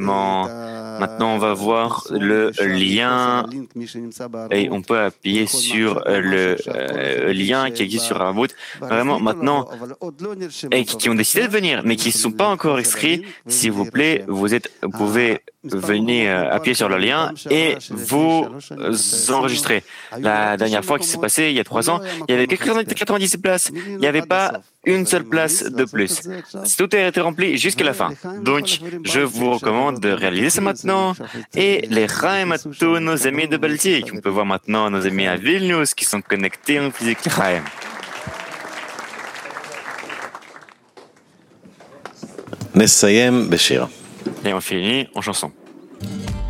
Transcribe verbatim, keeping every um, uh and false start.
Maintenant, on va voir le lien et on peut appuyer sur le euh, lien qui existe sur Arbout. Vraiment, maintenant, et qui ont décidé de venir, mais qui ne sont pas encore inscrits, s'il vous plaît, vous êtes, vous pouvez venir euh, appuyer sur le lien et vous euh, enregistrer. La dernière fois qui s'est passé, il y a trois ans, il y avait quatre-vingt-dix places. Il n'y avait pas une seule place de plus. Tout a été rempli jusqu'à la fin. Donc, je vous recommande de réaliser ça maintenant. Et les Chaim à tous nos amis de Baltique. On peut voir maintenant nos amis à Vilnius qui sont connectés en physique Chaim. נסיים בשיר. Et on finit en chanson.